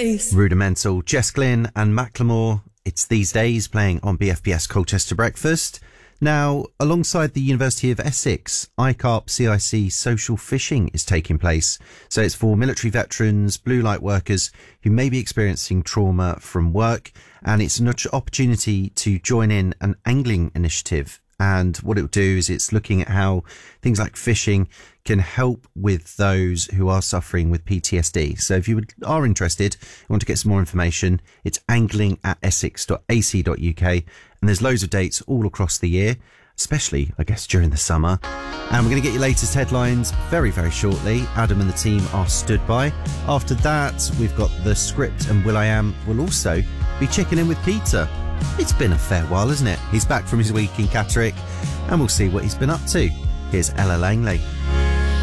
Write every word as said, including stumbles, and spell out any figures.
face. Rudimental, Jess Glynn and Macklemore. It's These Days playing on B F B S Colchester Breakfast. Now, alongside the University of Essex, I C A R P C I C social fishing is taking place. So it's for military veterans, blue light workers who may be experiencing trauma from work, and it's an opportunity to join in an angling initiative. And what it will do is it's looking at how things like fishing can help with those who are suffering with P T S D. So if you would, are interested, you want to get some more information, it's angling at essex dot a c dot u k. And there's loads of dates all across the year, especially, I guess, during the summer. And we're going to get your latest headlines very, very shortly. Adam and the team are stood by. After that, we've got the script, and will.i.am will also be checking in with Peter. It's been a fair while, isn't it? He's back from his week in Catterick, and we'll see what he's been up to. Here's Ella Langley.